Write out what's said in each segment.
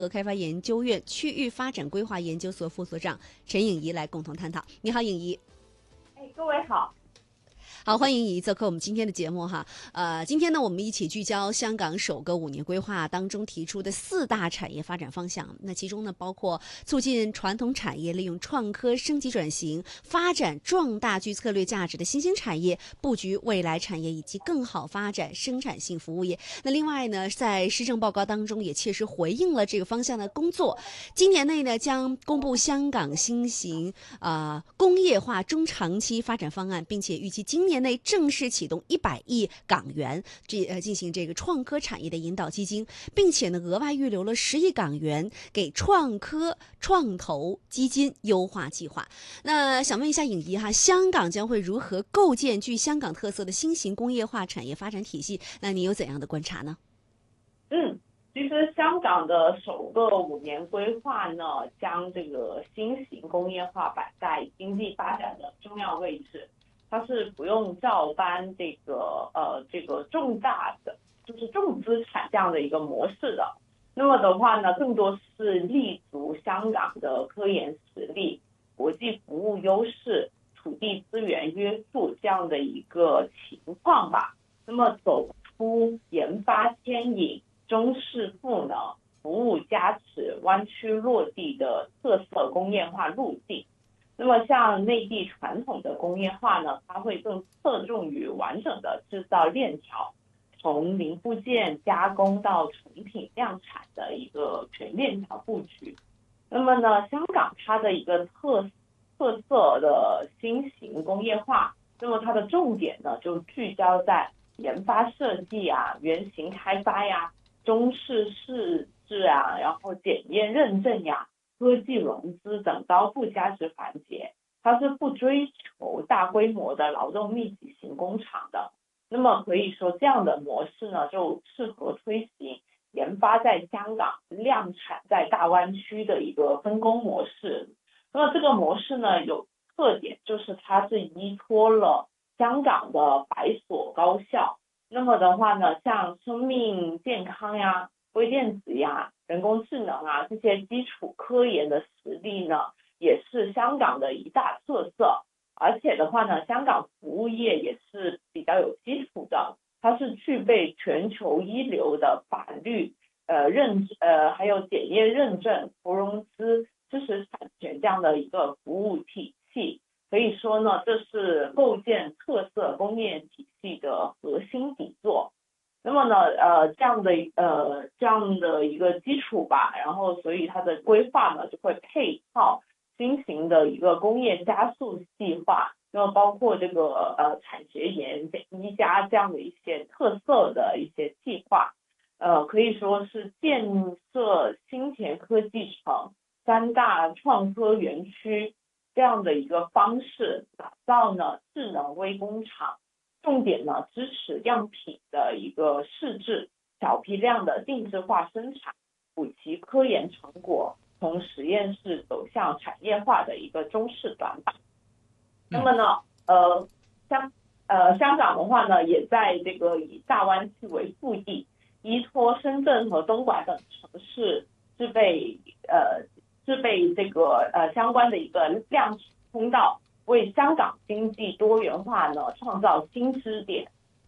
開發研究院區域發展規劃研究所副所長陳穎儀來共同探討。你好，穎儀。 各位好。 好，歡迎你做客我們今天的節目哈。今天呢，我們一起聚焦香港首個5年規劃當中提出的4大產業發展方向。那其中呢，包括促進傳統產業利用創科升級轉型，發展壯大具策略價值的新興產業，布局未來產業，以及更好發展生產性服務業。那另外呢，在施政報告當中也切實回應了這個方向的工作。今年內呢，將公布香港新型工業化中長期發展方案，並且預計今年內正式啟動100億港元進行這個創科產業的引導基金，並且呢額外預留了10億港元給創科創投基金優化計劃。那想問一下穎儀哈，香港將會如何構建具香港特色的新型工業化產業發展體系？那你有怎樣的觀察呢？ 其實香港的首個5年規劃呢，將這個新型工業化擺在經濟發展的重要位置。它是不用照搬這個重大的，就是重資產這樣的一個模式的。那麼的話呢，更多是立足香港的科研實力、國際服務優勢、土地資源約束這樣的一個情況吧。那麼走出研發牽引、中式賦能、服務加持、灣區落地的特色工業化路徑。那麼像內地傳統的工業化呢，它會更側重於完整的製造鏈條，從零部件加工到成品量產的一個全鏈條布局。那麼呢，香港它的一個特色的新型工業化，那麼它的重點呢就聚焦在研發設計啊、原型開發呀、中式試製啊，然後檢驗認證呀、科技融資等高附加值環節，它是不追求大規模的勞動密集型工廠的。那麼可以說這樣的模式呢，就適合推行研發在香港、量產在大灣區的一個分工模式。那麼這個模式呢，有特點就是它是依託了香港的百所高校。那麼的話呢，像生命健康呀、微電子呀、人工智能啊，這些基礎科研的實力呢，也是香港的一大特色。而且的話呢，香港服務業也是比較有基礎的，它是具備全球一流的法律還有檢驗認證、投融資、知識產權這樣的一個服務體系。可以說呢，這是構建特色工業體系的核心底座。那麼呢，這樣的一個基礎吧，然後所以它的規劃呢就會配套新型的一個工業加速計劃，那麼包括這個產學研1+這樣的一些特色的一些計劃，可以說是建設新田科技城、3大創科園區這樣的一個方式，打造呢智能微工廠。重點呢，支持樣品的一個試製，小批量的定制化生產，補齊科研成果，從實驗室走向產業化的一個中式短板。那麼呢，香港的話呢，也在這個以大灣區為腹地，依託深圳和東莞等城市，制備這個相關的一個量通道。為香港經濟多元化呢創造新支點。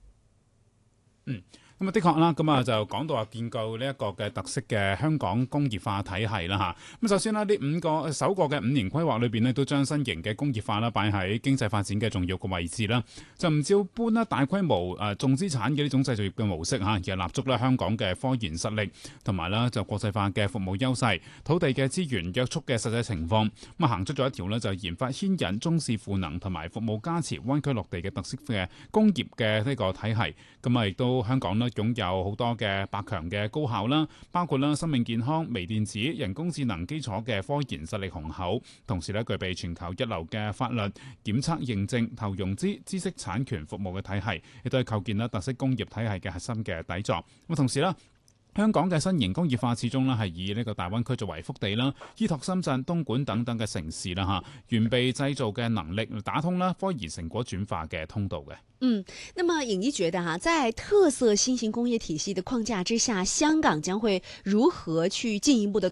咁啊，的確啦，咁啊就講到話建構呢一個嘅特色嘅香港工業化體系啦嚇。咁首先啦，呢首個嘅5年規劃裏邊呢，都將新型嘅工業化啦擺喺經濟發展嘅重要個位置啦。就唔照搬啦大規模重資產嘅呢種製造業嘅模式嚇，而係立足啦香港嘅科研實力同埋啦就國際化嘅服務優勢、土地嘅資源約束嘅實際情況，咁行出咗一條呢，就研發牽引、中視賦能同埋服務加持、灣區落地嘅特色嘅工業嘅呢個體系。咁啊，亦都香港呢，擁有好多嘅百強嘅高校啦，包括啦生命健康、微電子、人工智能基礎嘅科研實力雄厚，同時咧具備全球一流嘅法律檢測認證、投融資、知識產權服務嘅體系，亦都係構建啦特色工業體系嘅核心嘅底座。咁同時啦， 香港嘅新型工業化始終咧係以呢個大灣區作為腹地啦，依託深圳、東莞等等嘅城市啦嚇，完備製造嘅能力打通啦科研成果轉化嘅通道嘅。 那麼尹一覺得在特色新型工業體系的框架之下，香港將會如何去進一步的